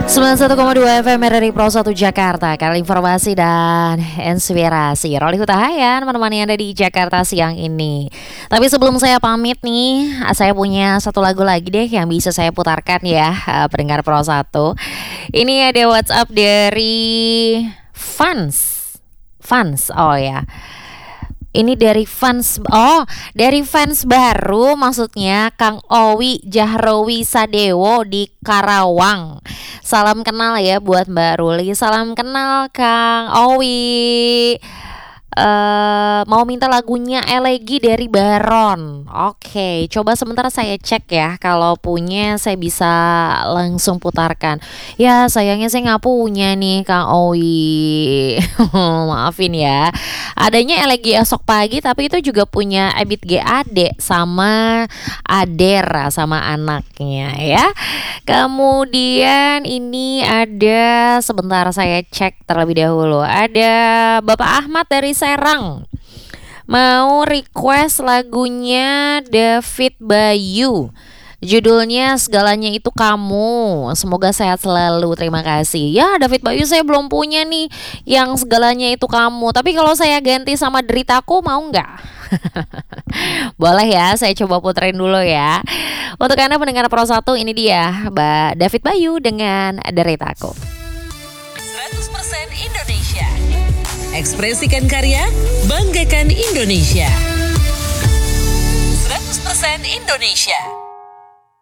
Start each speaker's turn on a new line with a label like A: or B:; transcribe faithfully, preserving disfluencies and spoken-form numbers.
A: sembilan puluh satu koma dua F M R R I Pro satu Jakarta. Kali informasi dan inspirasi. Roli Hutahayan menemani Anda di Jakarta siang ini. Tapi sebelum saya pamit nih, saya punya satu lagu lagi deh yang bisa saya putarkan ya, pendengar Pro satu. Ini ada WhatsApp dari fans. Fans, oh ya. Ini dari fans, oh dari fans baru maksudnya Kang Owi Jahrowi Sadewo di Karawang. Salam kenal ya buat Mbak Ruli. Salam kenal Kang Owi. Uh, mau minta lagunya Elegi dari Baron. Oke, coba sebentar saya cek ya. Kalau punya saya bisa langsung putarkan. Ya sayangnya saya nggak punya nih Kang Owi. Maafin ya. Adanya Elegi esok pagi, tapi itu juga punya Ebit G Ade sama Adera sama anaknya ya. Kemudian ini ada, sebentar saya cek terlebih dahulu. Ada Bapak Ahmad dari Serang mau request lagunya David Bayu, judulnya Segalanya Itu Kamu. Semoga sehat selalu, terima kasih. Ya David Bayu saya belum punya nih yang Segalanya Itu Kamu. Tapi kalau saya ganti sama Deritaku mau nggak? Boleh ya, saya coba puterin dulu ya. Untuk Anda pendengar Pro satu, ini dia Mbak David Bayu dengan Deritaku.
B: seratus persen Indonesia. Ekspresikan karya, banggakan Indonesia. seratus persen Indonesia.